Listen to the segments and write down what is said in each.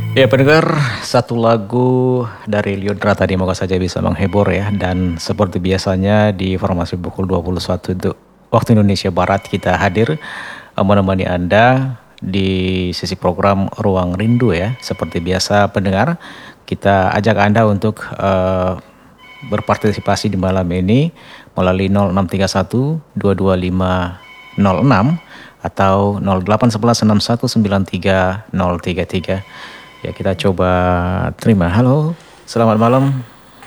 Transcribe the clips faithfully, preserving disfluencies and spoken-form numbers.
Ya pendengar, satu lagu dari Lyudra tadi moga saja bisa menghibur ya. Dan seperti biasanya di formasi pukul dua puluh satu itu waktu Indonesia Barat kita hadir eh, menemani Anda di sesi program Ruang Rindu ya. Seperti biasa pendengar, kita ajak Anda untuk eh, berpartisipasi di malam ini melalui nol enam tiga satu dua dua lima nol enam atau nol delapan satu satu enam satu sembilan tiga nol tiga tiga. Ya kita coba terima. Halo, selamat malam.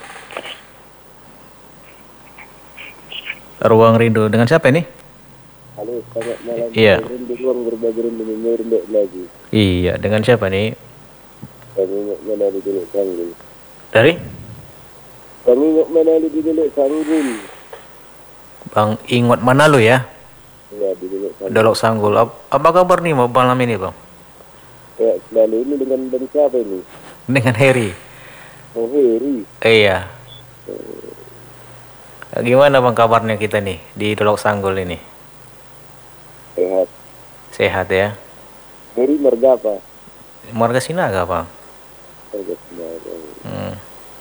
Ruang Rindu dengan siapa ini? Halo, selamat malam. Iya. Rindu ruang berbagi rindu memori lagi. Iya, dengan siapa nih? Kami nak menali dulu sanggul. Dari? Kami nak menali dulu sanggul. Bang Ingot mana lu ya? Ya, di dulu sanggul. Dolok Sanggul. Ap- Apa kabar nih mau malam ini bang? Ya, selalu ini dengan dan siapa ini? Dengan Heri. Oh, Heri. Iya. Gimana bang kabarnya kita nih di Dolok Sanggul ini? Sehat. Sehat ya? Heri marga apa? Marga Sinaga bang. Marga Sinaga. Hmm.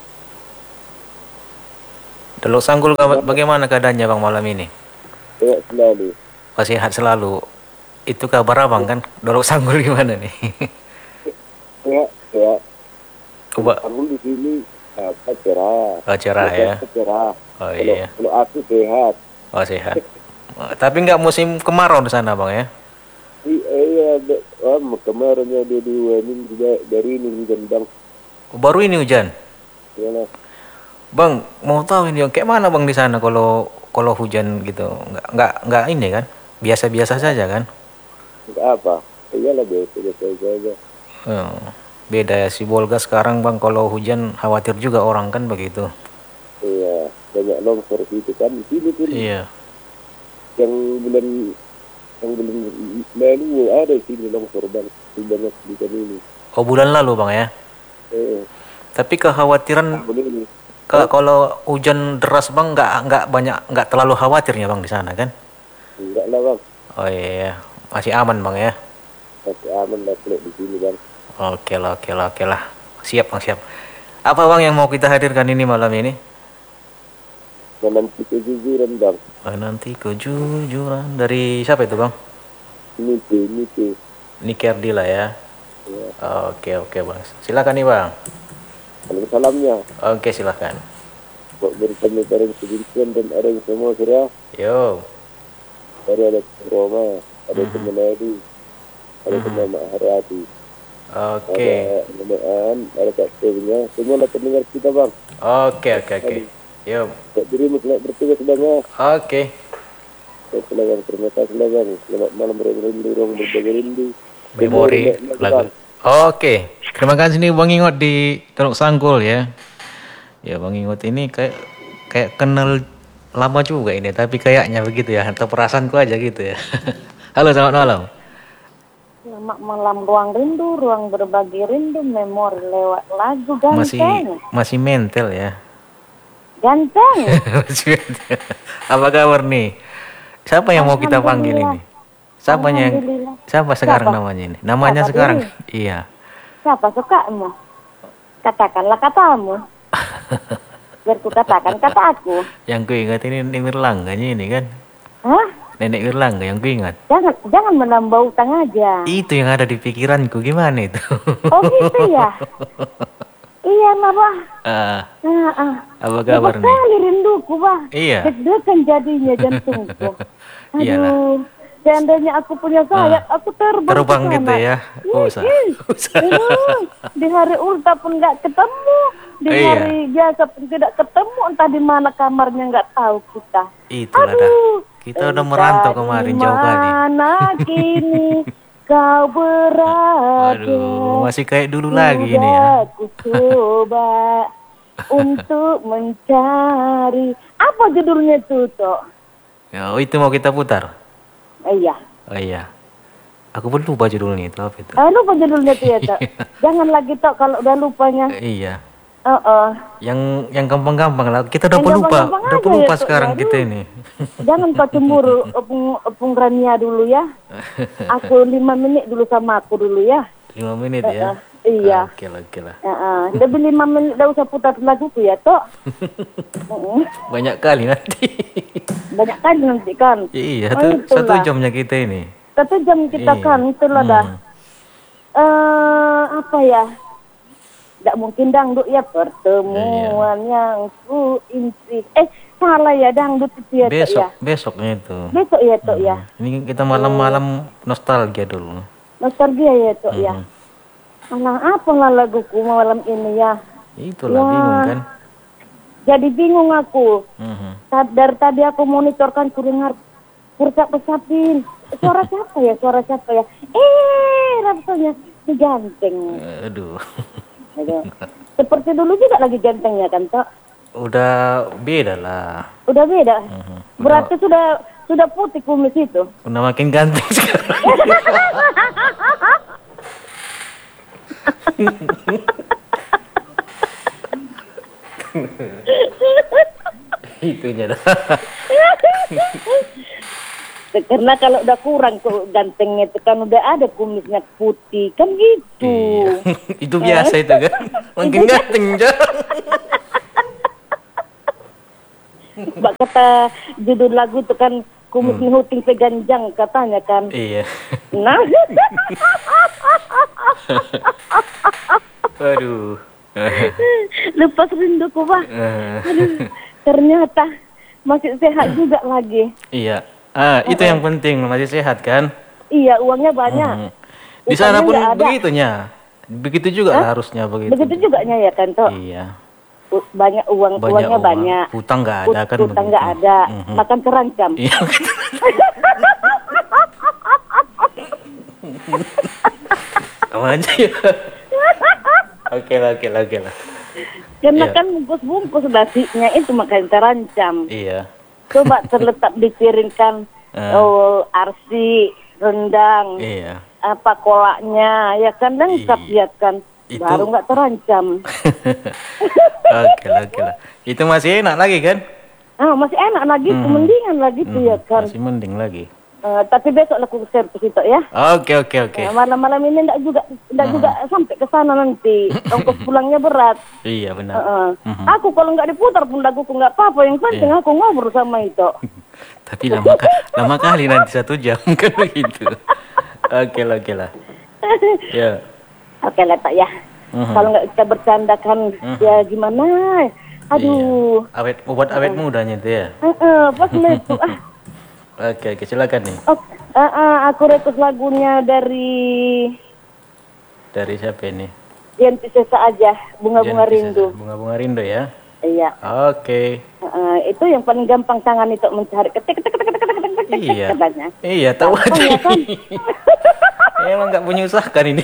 Dolok Sanggul ka- bagaimana keadaannya bang malam ini? Sehat selalu. Oh, sehat selalu. Itu kabar abang kan? Dolok Sanggul gimana nih? Sehat, sehat. Coba. Sanggul di sini apa cerah. Oh, cerah ya? Cerah. Oh Kalau, iya. kalau aku sehat. Oh sehat. Oh, tapi nggak musim kemarau di sana bang ya? Iya, oh, kemarin ya dia dua minggu dari ini hujan bang. Oh, baru ini hujan. Iya. Bang mau tahu ini kayak mana bang di sana kalau kalau hujan gitu? Nggak nggak nggak ini kan? Biasa-biasa saja kan? Enggak apa? Iyalah biasa-biasa aja. Oh, beda ya si Bolga sekarang bang kalau hujan khawatir juga orang kan begitu. Iya, banyak longsor itu kan di sini pun. Iya. Yang bulan yang bulan lalu ada di sini longsor bang, banyak di sini ini. Oh bulan lalu bang ya? Eh, Tapi kekhawatiran tahun ini. ke, kalau hujan deras bang nggak nggak banyak nggak terlalu khawatirnya bang di sana kan? Enggak lah bang, Oh iya masih aman bang ya? masih aman lah kalau di sini bang. Oke lah oke lah oke lah siap bang siap. Apa bang yang mau kita hadirkan ini malam ini? Menanti kejujuran bang. Oh, nanti kejujuran dari siapa itu bang? Nike, Nike. Niki Ardila ya. Ya. Oke oke bang. Silakan nih bang. Salam salamnya. Oke silakan. Buat bertemu bareng Sebintian dan ada yang semua sudah. Yo. Dari ada Roma, ada Mhm. Temenadi, ada Mhm. Teman Maharati. Oke. Ada Nemean, ada Kak Stevenya, semua lah pendengar kita bang. Oke oke oke. Yo. Kak dirimu selamat bertugas bang ya. Oke. Saya selamat terima kasih lah bang. Selamat malam rindu, ruang berbagi rindu. Memori lagu. Oke. Terima kasih nih bang Ingot di Teluk Sanggul ya. Ya bang Ingot ini kayak kayak kenal lama juga ini tapi kayaknya begitu ya atau perasaanku aja gitu ya. Halo selamat malam. Selamat malam ruang rindu, ruang berbagi rindu, memori lewat lagu ganteng. Masih masih mental ya. Ganteng. Masih mental. Apa kabar nih? Siapa yang mau kita panggil ini? Siapa yang Alhamdulillah. siapa sekarang Siapa? namanya ini? Namanya Siapa sekarang? diri? Iya. Siapa sukamu? Katakanlah katamu. Biar ku katakan kataku. Yang ku ingat ini Nenek Wirlangganya ini kan? Hah? Nenek Wirlangga yang ku ingat. Jangan jangan menambah utang aja. Itu yang ada di pikiranku gimana itu? Oh gitu ya? Iya lah bah. Ah, Nah, ah. apa kabar nih? Sekali rinduku bah. Iya. Deg-degan jadinya jantungku. Iyalah. Aduh. Seandainya aku punya sayap, aku terbang, Terbang ke gitu sana. ya? Ih, Usah. ih. Usah. Ih, di hari ulta pun nggak ketemu, di Iya. hari biasa pun tidak ketemu, entah di mana kamarnya nggak tahu kita. Itulah dah. Aduh, Kita udah merantau kemarin jauh kali. Mana kini kau berada? Waduh, masih kayak dulu lagi ini ya. Sudah ku coba untuk mencari. Apa judulnya tuh, Tok? Ya, oh, itu mau kita putar. Eh, iya. Oh iya. Aku pun lupa judulnya itu apa itu. Eh, lupa judulnya tuh ya, Tok. Jangan lagi, Tok, kalau udah lupanya. Iya. Oh, oh. Yang yang gampang-gampang lah. Kita udah Yang pelupa, gampang-gampang udah aja pelupa ya, Tok, sekarang ya. kita Aduh. ini. Jangan kau cemburu, Opung, Opung Rania dulu ya. Aku lima menit dulu sama aku dulu ya. Lima menit Eh, ya. eh. Iya. Oke lah, oke lah. Uh, lebih lima menit dah usah putar lagu tuh ya toh. Mm. Banyak kali nanti. Banyak kali nanti kan. Iya, Oh, satu, satu itulah. jamnya kita ini. Satu jam kita Iya. kan itulah dah. Hmm. Eh apa ya? Tidak mungkin dangdut ya pertemuan yang ku inti. Eh salah ya dangdut itu ya toh Besok, ya. besoknya itu. Besok ya toh ya. Ini kita malam-malam nostalgia dulu. Nostalgia ya toh ya. Mhm. Alah apalah laguku malam ini ya. Itulah Ya. bingung kan. Jadi bingung aku. Mhm. Tad- Dari tadi aku monitorkan ku dengar kurcap-kurcapin. Suara siapa ya? Suara siapa ya? Eh, rasanya si ganteng. Aduh. Aduh. Seperti dulu juga lagi gantengnya kan, Tok? Udah beda lah. Udah beda. Mhm. Berarti sudah sudah putih kumis itu. Udah makin ganteng sekarang. Itunya dah. Karena kalau udah kurang tuh gantengnya itu kan udah ada kumisnya putih kan gitu. Iya. Itu biasa itu kan. Makin ganteng jarang. Mbak kata judul lagu itu kan kumis Hmm. nihuting seganjang katanya kan. Iya. Nah, Aduh. lepas rinduku Pak. Eh, Aduh, ternyata masih sehat juga lagi. Iya. Ah, itu yang penting masih sehat kan? Iya, uangnya banyak. Mhm. Di sana Utangnya pun nggak ada. begitunya. Begitu juga lah harusnya begitu. Begitu juga nya ya kan, Tok? Iya. U- Banyak uang, Banyak uangnya uang. banyak. Hutang nggak ada Ut- kan Utang begitu. nggak ada. Mhm. Makan terancam. Iya. Sama aja ya. Oke lah, oke lah, oke lah. Karena Iya. kan bungkus-bungkus nasinya itu makan terancam. Iya. Coba terletak dipiringkan Eh. oh, arsi, rendang, Iya. apa kolaknya, ya kan lengkap Iya. ya kan. Itu- Baru nggak terancam. Oke lah, oke lah. Itu masih enak lagi kan? Ah, masih enak lagi, Hmm. mendingan lagi tuh ya kan. Masih mending lagi. Eh, tapi besok aku servis itu ya. Oke, oke, oke. Nah, malam-malam ini enggak juga enggak juga sampai ke sana nanti. Ongkos pulangnya berat. Iya benar. Heeh. Mhm. Aku kalau nggak diputar pun laguku nggak apa-apa. Yang penting Iya. aku ngobrol sama itu. Tapi lama, ka- lama kali nanti satu jam kan begitu. Oke lah, oke lah. Ya. Oke lah tak ya. Mhm. Kalau nggak kita bercanda kan ya gimana? Aduh. Iya. Awet, obat awet mudanya itu ya. Heeh, pas itu ah. Oke, oke, silakan nih. Oh, ah, ah, aku request lagunya dari Dari siapa ini? Yanti Sesa aja, Bunga-bunga Jangan Rindu. bisa- Bunga-bunga rindu ya. Iya. Oke. Heeh, itu yang paling gampang tangan itu mencari ketik ketik ketik ketik ketik ketik ketik Iya. katanya. Iya, tahu aja. Gampang ya kan? Emang nggak menyusahkan ini.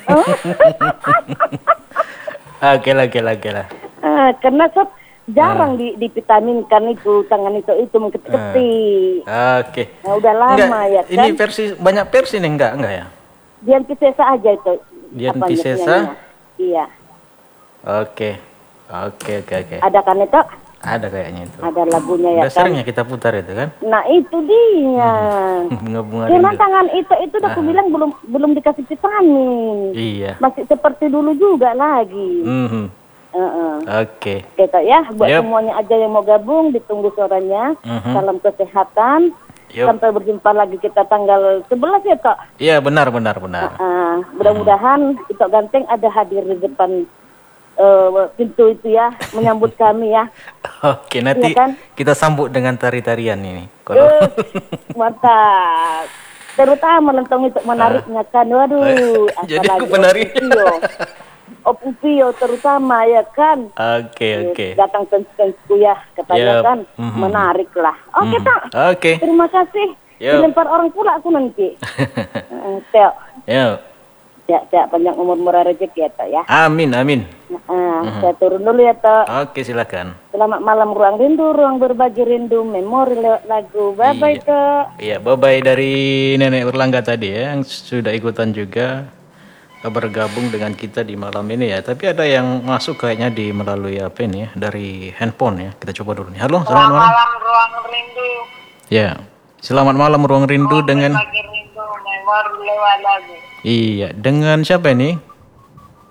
Oke lah, oke lah, oke lah. Ah, karena sob jarang di divitaminkan itu tangan itu itu mengketik-ketik. Oke. Nah, udah lama Enggak, ya kan. ini versi banyak versi nih enggak enggak ya? Dianti Sesa aja itu. Dianti apanya, Sesa? penyanyinya. Iya. Oke. Oke, oke, oke. Ada kan itu? Ada kayaknya itu. Ada lagunya ya Udah kan. sering ya kita putar itu kan? Nah itu dia. Bunga-bunga Karena rindu. tangan itu itu udah aku bilang belum belum dikasih vitamin. Iya. Masih seperti dulu juga lagi. Mhm. Heeh. Oke. Gitu ya, buat Yep. semuanya aja yang mau gabung, ditunggu suaranya. Mhm. Salam kesehatan. Yup. Sampai berjumpa lagi kita tanggal sebelas ya, Kak. Iya, benar, benar, benar. Ah, mudah-mudahan Ito Ganteng ada hadir di depan eh, pintu itu ya, menyambut kami ya. Oke, nanti Iya kan? kita sambut dengan tari-tarian ini. Kalau Eh, mantap. Terutama lentong itu menariknya kan. Waduh, Jadi aku apalagi penari. Opupio. Opupio terutama ya kan. Oke, oke. Datang fans-fansku ya, katanya Yep. kan. Mhm. Menarik lah. Oke, Mhm. Kak. Oke. Terima kasih. Yep. Dilempar orang pula aku nanti. Eh, Teo. Ya. Ya, ya, panjang umur murah rezeki ya, Tok ya. Amin, amin. Nah, saya turun dulu ya, Tok. Oke, silakan. Selamat malam ruang rindu, ruang berbagi rindu, memori lewat lagu. Bye-bye, Iya. Tok. Iya, bye-bye dari Nenek Berlangga tadi ya, yang sudah ikutan juga bergabung dengan kita di malam ini ya. Tapi ada yang masuk kayaknya di melalui apa ini ya, dari handphone ya. Kita coba dulu nih. Halo, selamat malam. Malam ruang rindu, Ya, selamat malam ruang rindu dengan lagi rindu, memori lewat lagu. iya dengan siapa ini?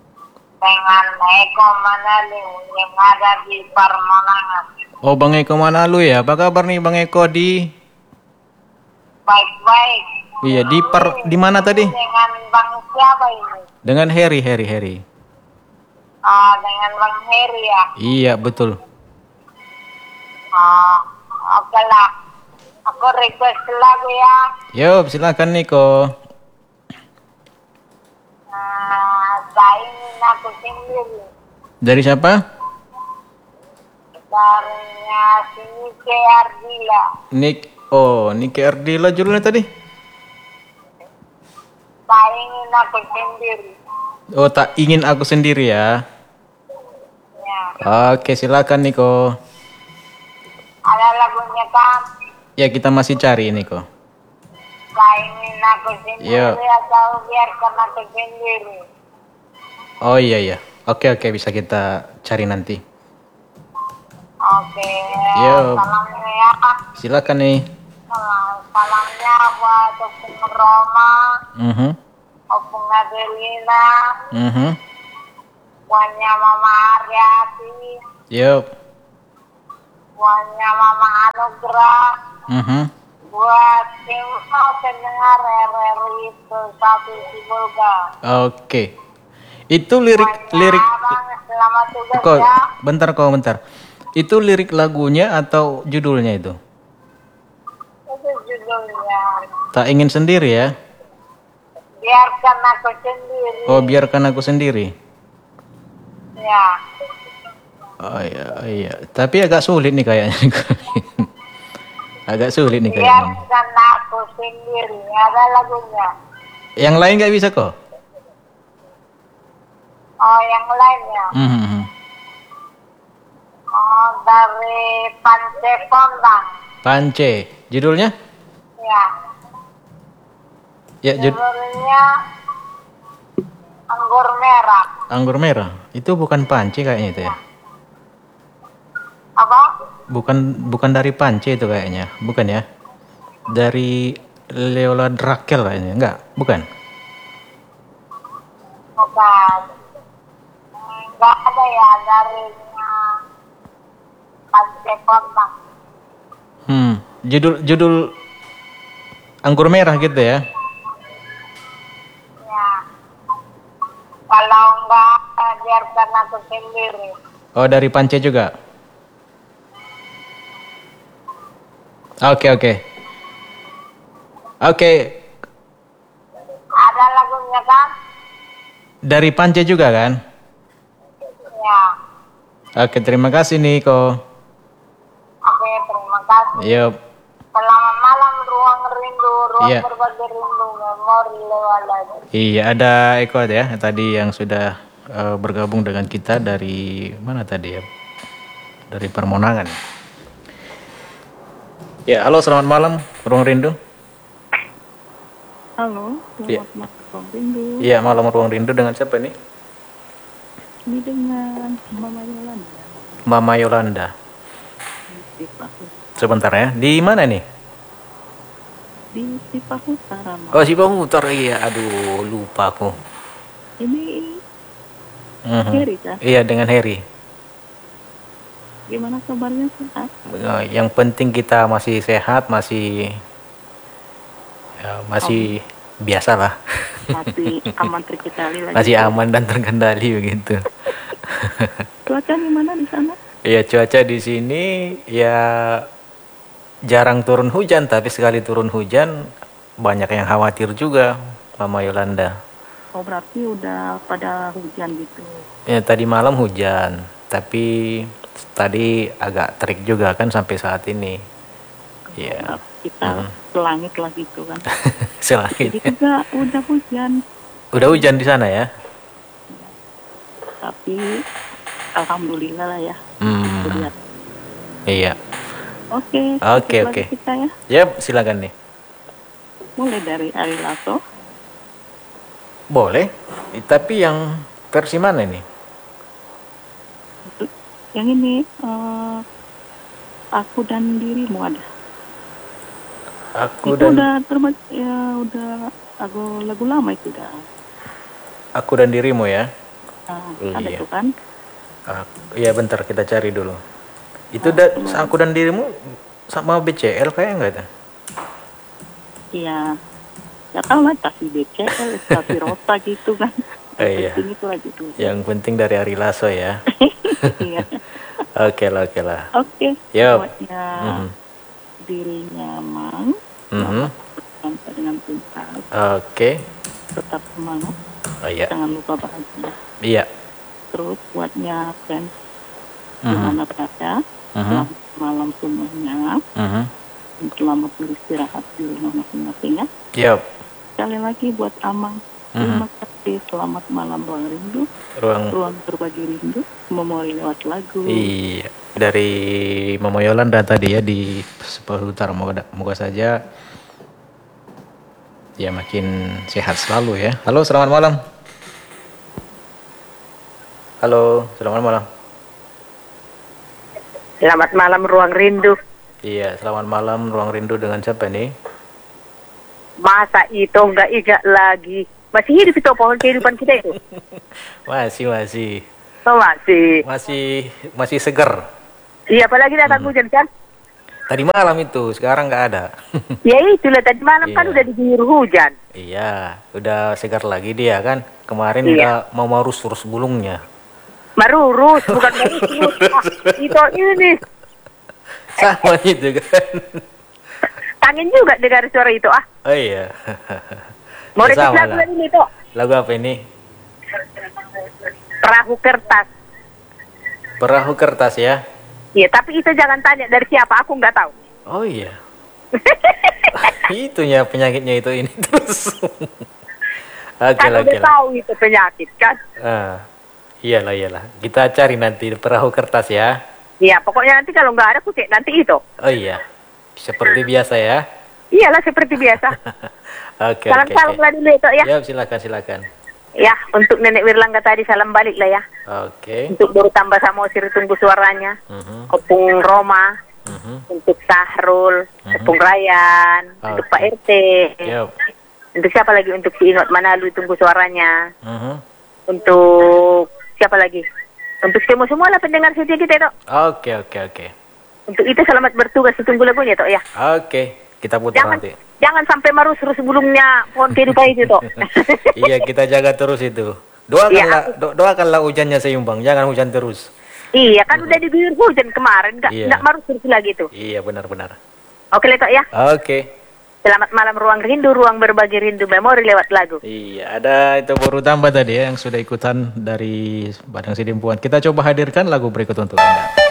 dengan Eko Manali yang ada di Permonangan. Oh, Bang Eko Manalu ya. Apa kabar nih Bang Eko di Baik-baik. Iya, di per di mana tadi? Dengan Bang siapa ini? Dengan Heri, Heri, Heri. Ah, dengan Bang Heri ya. Iya, betul. Ah, oke lah. Aku request lagu ya. Yup, silakan Niko. Nah, saya ingin aku sendiri. Dari siapa? Darinya sini ke Ardila. Nik. Oh, Niki Ardila judulnya tadi. Saya ingin aku sendiri. Oh, tak ingin aku sendiri ya. Ya. Oke, silakan Niko. Ada lagunya kan? Ya, kita masih cari Niko. Saya ingin aku sendiri Iya. atau biarkan aku sendiri. Oh iya ya. Oke oke bisa kita cari nanti. Oke. Iya. Salamnya ya. Silakan nih. Salam, salamnya buat Opung Roma, Mhm. Opung Adelina, Mhm. buatnya Mama Aryati, Yup. buatnya Mama Anugrah, Mhm. buat semua pendengar R R I itu satu Sibolga. Oke. Itu lirik Buatnya lirik Abang, selamat tugas kok ya. bentar kok bentar. Itu lirik lagunya atau judulnya itu? Itu judulnya. Tak ingin sendiri ya. Biarkan aku sendiri. Oh, biarkan aku sendiri. Ya. Oh iya, iya. Tapi agak sulit nih kayaknya. Agak sulit nih kayaknya. Biarkan aku sendiri. Ada lagunya. Yang lain nggak bisa kok? Oh, yang lainnya. Mhm. Oh, dari Pance Pondang. Pance. Judulnya? Ya. Ya, jud Judulnya Anggur Merah. Anggur Merah. Itu bukan Pance kayaknya itu ya. Apa? Bukan bukan dari Pance itu kayaknya. Bukan ya? Dari Leola Drakel kayaknya. Enggak, bukan. Bukan. Enggak ada ya dari Pance Pondang. Hmm, judul judul Anggur Merah gitu ya. Ya. Kalau enggak, biarkan aku sendiri. Oh, dari Pance juga. Oke, oke. Oke, Ada lagunya kan? dari Pance juga kan? Ya. Oke, terima kasih Niko. Oke, terima kasih. Yup. Selamat malam ruang rindu, ruang Iya. berbagi rindu, memori lewat lagu. Iya, ada Eko ya tadi yang sudah eh, bergabung dengan kita dari mana tadi ya? Dari Permonangan. Ya, halo selamat malam Ruang Rindu. Halo, Iya. selamat malam Ruang Rindu. Iya, malam Ruang Rindu dengan siapa nih? Ini dengan Mama Yolanda Mama Yolanda. di Cipaku, Sebentar ya. Di mana nih? di Cipaku Utara, Ma. Oh, Cipahutar. Iya, aduh lupa aku. Ini Mhm. Heri kan? Iya, dengan Heri. Gimana kabarnya, sehat? Eh, Yang penting kita masih sehat, masih ya, masih biasa lah. Masih aman terkendali lagi. Masih aman dan terkendali begitu. Cuaca gimana di sana? Ya cuaca di sini ya jarang turun hujan, tapi sekali turun hujan banyak yang khawatir juga, Mama Yolanda. Oh, berarti udah pada hujan gitu. Ya tadi malam hujan, tapi tadi agak terik juga kan sampai saat ini. Ya, Kita Hmm. ke langit lah gitu kan. selangit. Jadi juga udah hujan, Udah hujan di sana ya? tapi alhamdulillah lah ya. Hmm, Lihat. iya. Oke. Oke, lanjut oke. lagi kita ya. Yap, silakan nih. Mulai dari Ari Lasso. Boleh, tapi yang versi mana nih? Yang ini eh, aku dan dirimu ada. Aku Itu dan udah terbaca ya, udah lagu lagu lama itu udah. aku dan dirimu ya. Nah, Oh, ada iya. tuh kan? Ah, iya bentar kita cari dulu. Itu da, Aku dan Dirimu sama B C L kayak enggak tuh? Iya. Ya tahu lah, tapi B C L, tapi rota gitu kan. Oh, iya. Penting itu aja tuh. Yang penting dari Ari Lasso ya. Iya. Oke lah, oke lah. Oke. Yup. Buatnya Mhm. dirinya Mang, Mhm. sampai dengan tuntas, Oke. tetap semangat, Oh iya. jangan lupa bahagia. Iya. Terus buatnya fans Mhm. dimana berada, Mhm. selamat malam semuanya, Mhm. selamat beristirahat di rumah masing-masing ya. Yup. Sekali lagi buat Amang, terima kasih, selamat malam Ruang Rindu, Ruang ruang berbagi rindu, memori lewat lagu. Iya, dari Mama Yolanda tadi ya di Separuh Utara. Moga, moga saja ya makin sehat selalu ya. Halo, selamat malam. Halo, selamat malam. Selamat malam Ruang Rindu. Iya, selamat malam Ruang Rindu dengan siapa nih? Masa itu nggak ingat lagi? Masih hidup itu pohon kehidupan kita itu? Masih, masih, Oh, masih. masih, masih seger. Iya, apalagi datang hujan kan? Tadi malam itu, sekarang nggak ada. Ya itulah tadi malam kan Iya. udah diguyur hujan. Iya, udah segar lagi dia kan. Kemarin Iya. udah mau marus-urus bulungnya. Marurus, bukan marurus. Ah, itu ini. Sama itu kan. Kangen juga dengar suara itu ah. Oh iya. Mau Ya, request sama lagu lah. lagi nih tuh. Lagu apa ini? Perahu kertas. Perahu kertas ya. Iya, tapi itu jangan tanya dari siapa, aku nggak tahu. Oh iya. Itunya penyakitnya itu ini terus. Oke Kan lah, udah oke lah. tahu itu penyakit kan. Ah, iyalah, iyalah. Kita cari nanti perahu kertas ya. Iya, pokoknya nanti kalau nggak ada aku cek nanti itu. Oh iya. Seperti biasa ya. Iyalah seperti biasa. Oke, oke, Salam-salam oke. lah dulu itu ya. Ya, silakan, silakan. Ya, untuk Nenek Wirlangga tadi salam balik lah ya. Oke. Untuk baru tambah Samosir tunggu suaranya. Mhm, Opung Roma, mhm. untuk Sahrul, Opung Rayan, untuk Oke. Pak R T. Yup. Untuk siapa lagi? Untuk si Inot Manalu tunggu suaranya. Mhm. Untuk siapa lagi? Untuk semua semua lah pendengar setia kita itu. Oke, oke, oke. Untuk itu selamat bertugas ditunggu lagunya toh ya. Oke, kita putar Jangan nanti. jangan sampai marus terus sebelumnya pohon kehidupan itu toh. Iya, kita jaga terus itu. Iya, Doakanlah, do- doakanlah hujannya seimbang, jangan hujan terus. Iya kan udah diguyur hujan kemarin, nggak Iya. nggak marus terus lagi tuh. Iya, benar-benar. Oke Leto ya. Oke. Selamat malam Ruang Rindu, ruang berbagi rindu memori lewat lagu. Iya, ada itu baru tambah tadi ya yang sudah ikutan dari Badang Sidimpuan. Kita coba hadirkan lagu berikut untuk Anda.